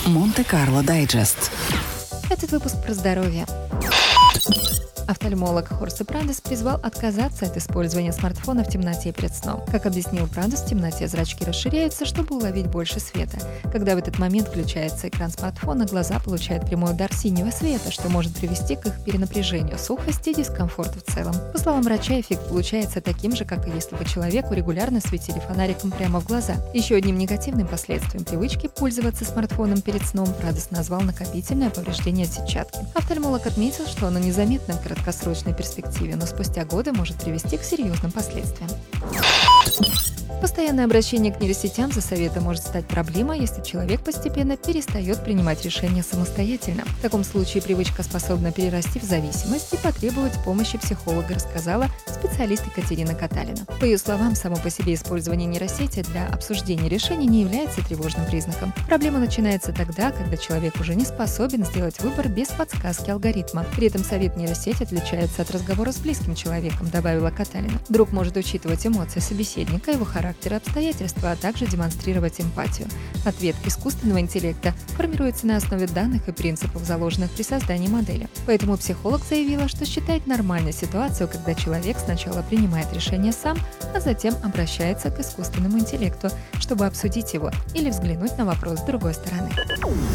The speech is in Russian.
Монте-Карло Дайджест. Этот выпуск про здоровье. Офтальмолог Хорсе Прадес призвал отказаться от использования смартфона в темноте перед сном. Как объяснил Прадес, в темноте зрачки расширяются, чтобы уловить больше света. Когда в этот момент включается экран смартфона, глаза получают прямой удар синего света, что может привести к их перенапряжению, сухости и дискомфорту в целом. По словам врача, эффект получается таким же, как и если бы человеку регулярно светили фонариком прямо в глаза. Еще одним негативным последствием привычки пользоваться смартфоном перед сном Прадес назвал накопительное повреждение сетчатки. Офтальмолог отметил, что оно незаметно в краткосрочной перспективе, но спустя годы может привести к серьезным последствиям. Постоянное обращение к нейросетям за советом может стать проблемой, если человек постепенно перестает принимать решения самостоятельно. В таком случае привычка способна перерасти в зависимость и потребовать помощи психолога, рассказала специалист Екатерина Каталина. По ее словам, само по себе использование нейросети для обсуждения решений не является тревожным признаком. Проблема начинается тогда, когда человек уже не способен сделать выбор без подсказки алгоритма. При этом совет нейросети отличается от разговора с близким человеком, добавила Каталина. Друг может учитывать эмоции собеседника, его характер и обстоятельства, а также демонстрировать эмпатию. Ответ искусственного интеллекта формируется на основе данных и принципов, заложенных при создании модели. Поэтому психолог заявила, что считает нормальной ситуацию, когда человек сначала принимает решение сам, а затем обращается к искусственному интеллекту, чтобы обсудить его или взглянуть на вопрос с другой стороны.